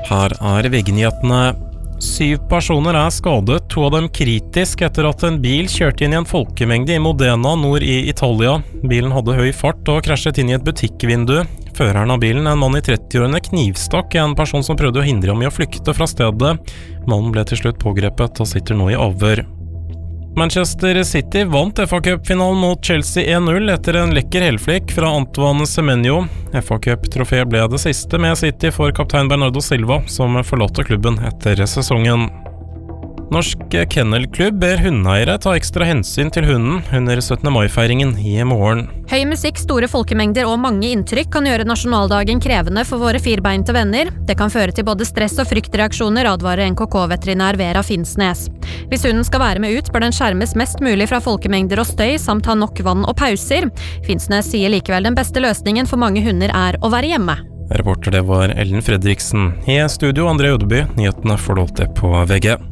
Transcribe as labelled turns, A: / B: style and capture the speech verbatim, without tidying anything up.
A: Her er V G-nyhetene. Syv personer er skadet, to av dem kritisk etter at en bil kjørte inn i en folkemengde i Modena nord i Italia. Bilen hadde høy fart og krasjet inn i et butikkvindu. Føreren av bilen, en mann i trettiårene, knivstakk en person som prøvde å hindre ham i å flykte fra stedet. Mannen ble til slutt pågrepet og sitter nå i avhør. Manchester City vant F A Cup-finalen mot Chelsea en null etter en lekker helflikk fra Antoine Semenyo. F A Cup-trofé ble det siste med City for kaptein Bernardo Silva, som forlot klubben etter sesongen. Norsk Kennelklubb ber hundeeiere ta ekstra hensyn til hunden under syttende mai-feiringen i morgen.
B: Høy musikk, store folkemengder og mange inntrykk kan gjøre nasjonaldagen krevende for våre firbeinte venner. Det kan føre til både stress og fryktreaksjoner, advarer N K K-veterinær Vera Finnsnes. Hvis hunden skal være med ut, bør den skjermes mest mulig fra folkemengder og støy, samt ha nok vann og pauser. Finnsnes sier likevel den beste løsningen for mange hunder er å være hjemme.
A: Reporter det var Ellen Fredriksen. I studio André Ødeby, nyhetene får du alltid på V G.